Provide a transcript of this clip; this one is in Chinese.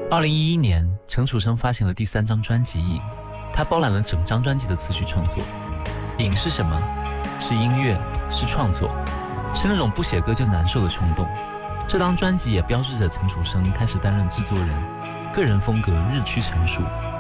2011年，陈楚生发行了第3张专辑《影》，他包揽了整张专辑的词曲创作。影是什么？是音乐，是创作，是那种不写歌就难受的冲动。这张专辑也标志着陈楚生开始担任制作人，个人风格日趋成熟。